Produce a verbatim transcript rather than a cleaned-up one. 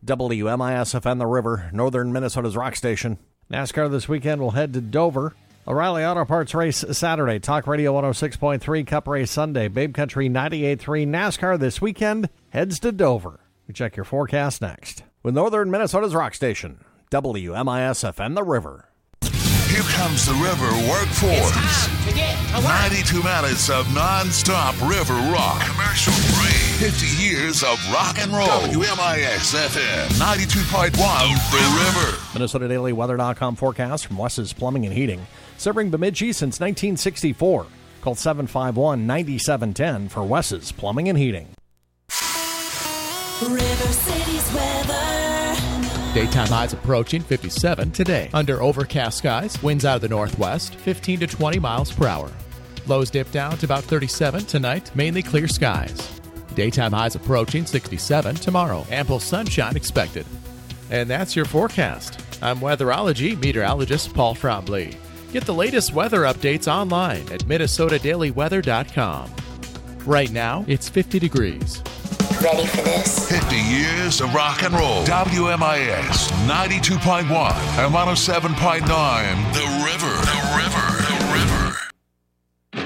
W M I S F N The River, northern Minnesota's rock station. NASCAR this weekend will head to Dover. O'Reilly Auto Parts race Saturday. Talk Radio one oh six point three. Cup race Sunday. Babe Country ninety-eight point three. NASCAR this weekend heads to Dover. We check your forecast next. With northern Minnesota's rock station, W M I S F N The River. Here comes the River Workforce. It's time to get to work. ninety-two minutes of non-stop river rock. Commercial free. fifty years of rock and roll. W M I S F M ninety-two point one, The River. Minnesota Daily Weather dot com forecast from Wes's Plumbing and Heating. Serving Bemidji since nineteen sixty-four. Call seven five one, nine seven one zero for Wes's Plumbing and Heating. River City's weather. Daytime highs approaching fifty-seven today. Under overcast skies, winds out of the northwest, fifteen to twenty miles per hour. Lows dip down to about thirty-seven tonight, mainly clear skies. Daytime highs approaching sixty-seven tomorrow. Ample sunshine expected. And that's your forecast. I'm weatherology meteorologist Paul Trombley. Get the latest weather updates online at Minnesota Daily Weather dot com. Right now, it's fifty degrees. Ready for this? fifty years of rock and roll. W M I S ninety-two point one and one oh seven point nine, The River. The River.